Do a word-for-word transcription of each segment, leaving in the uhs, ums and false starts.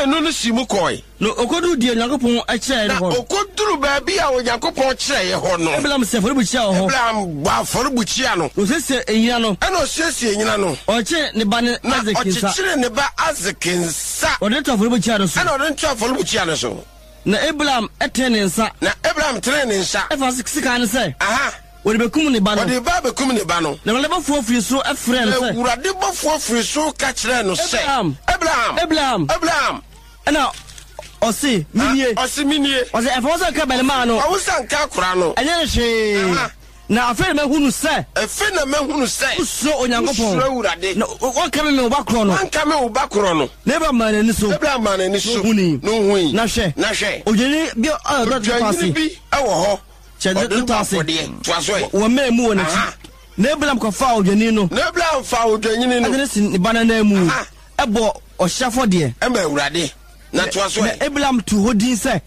mienu no simu koi no okodu die Nyankopon a kire ho okoduru ba bi a Nyankopon kire ye ho no Abraham se for buchia ho Abraham ba for buchia no o sese enyina no ana o sese enyina no o che ne ba ne Azekinsa o che ne ba Azekinsa o de to for buchia no so ana o de to for buchia no so na Abraham etene nsa na Abraham tene nsa e fa sika ne say aha o de bekum ne ba no o de ba bekum ne ba no na wale ba fo firi so efre no say urade ba fo firi so ka kire no say Abraham Abraham Abraham Abraham ana osi minie osi minie osi e fa so ka bele ma no o san ka kura no enye hwe na afa na hunu se afa na mahunu se so Onyankopon so urade na won ka me me obakro no won ka me obakro no na Abraham ma ni so Abraham ma ni so no hui na hwe na hwe ojeni bi a ro to pasi bi e wo ho chede to pasi to aso e wo me mu wona chi na Abraham ko fa ojeni no na Abraham fa ojeni no adene sin ni banana mu ebo ohyafo de e ma urade na to aso e Abraham tu hodin se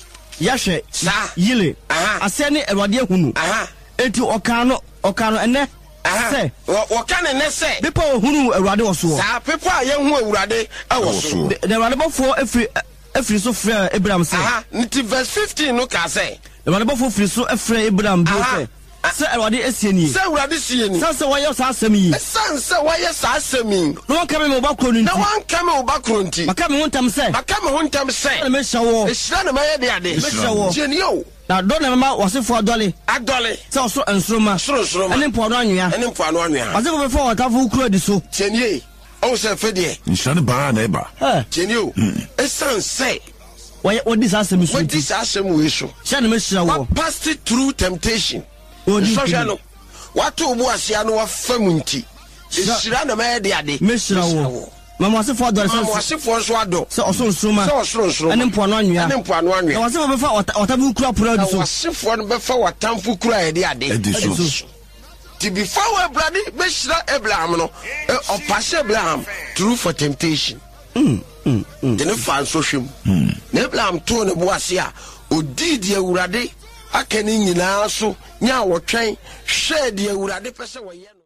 yahwe yile ase ne Awurade ehunu enti okano okano ene se okano ene se bipa ohunu Awurade woso sa pepa ye hu Awurade awoso de Awurade bofo efri efri so frɛ Abraham se aha nti verse fifteen no ka se Awurade bofo frɛ so efrɛ Abraham bi se se Awurade esieni se Awurade sieni se se wayɛ sa asɛm yi se se wayɛ sa asɛm yi no wan ka me obakro no nti na wan ka me obakro nti maka me hontam se maka me hontam se na me hya wo ehira na mayɛ de ade me hya wo jeni yo na do na mama wasefo adole adole se oso ensroma sorosoro ene mpo no anwea ene mpo no anwea wasefo be fo watafo kuro di so jeni o se fe de nshane ba na eba jeni yo esan se why odi sa asem so odi sa asem we so hya na me hya wo passed through temptation odi so hya no watu obu asia no wafa mu nti ehira na mayɛ de ade me hya wo mama wasefo adole mama wasefo so ado se oso nsroma se oso nsroma ene mpo no anwea ene mpo no anwea na wasefo be fa watafo kuro pura di so wasefo no be fa watamfo kuro a de ade ediso ti before Abraham be hira Abraham no o pass Abraham through for temptation mm mm mm de ne fa so hwem na Abraham to ne bo ase a odi di Awurade akani nyina so nya wotwen hwɛ di Awurade pese wo ye no